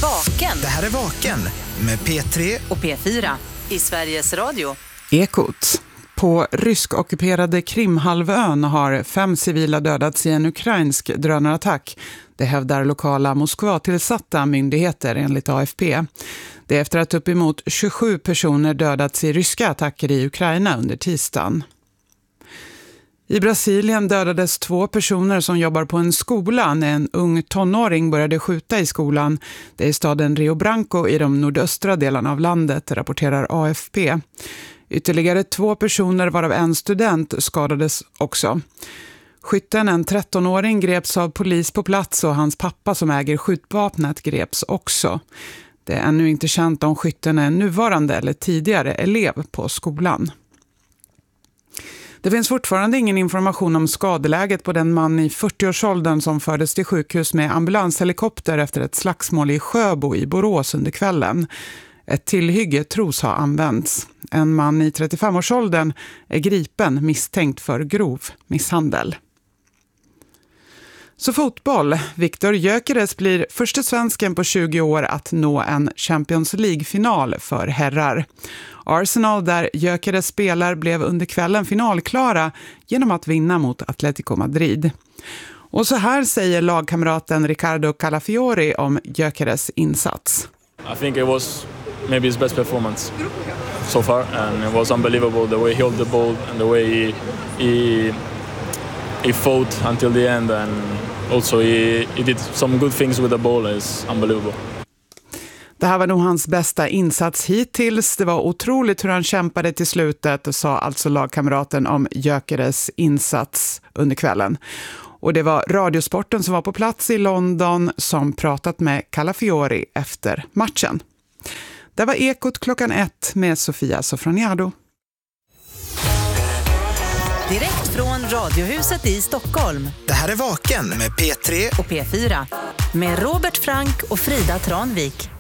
Vaken. Det här är Vaken med P3 och P4 i Sveriges Radio. Ekot. På rysk-ockuperade Krimhalvön har 5 civila dödats i en ukrainsk drönarattack. Det hävdar lokala Moskva-tillsatta myndigheter enligt AFP. Det är efter att uppemot 27 personer dödats i ryska attacker i Ukraina under tisdagen. I Brasilien dödades 2 personer som jobbar på en skola när en ung tonåring började skjuta i skolan. Det är i staden Rio Branco i de nordöstra delarna av landet, rapporterar AFP. Ytterligare 2 personer, varav en student, skadades också. Skytten, en 13-åring, greps av polis på plats och hans pappa som äger skjutvapnet greps också. Det är ännu inte känt om skytten är nuvarande eller tidigare elev på skolan. Det finns fortfarande ingen information om skadeläget på den man i 40-årsåldern som fördes till sjukhus med ambulanshelikopter efter ett slagsmål i Sjöbo i Borås under kvällen. Ett tillhygge tros ha använts. En man i 35-årsåldern är gripen misstänkt för grov misshandel. Så fotboll. Viktor Gyökeres blir första svensken på 20 år att nå en Champions League-final för herrar. Arsenal, där Gyökeres spelar, blev under kvällen finalklara genom att vinna mot Atletico Madrid. Och så här säger lagkamraten Riccardo Calafiori om Gyökeres insats. I think it was maybe his best performance so far, and it was unbelievable the way he held the ball and the way he fought until the end, and also he did some good things with the ball. Is unbelievable. Det här var nog hans bästa insats hittills. Det var otroligt hur han kämpade till slutet, sa alltså lagkamraten om Gyökeres insats under kvällen. Och det var Radiosporten som var på plats i London som pratat med Calafiori efter matchen. Det var Ekot klockan 1 med Sofia Sofroniado. Direkt från Radiohuset i Stockholm. Det här är Vaken med P3 och P4 med Robert Frank och Frida Tranvik.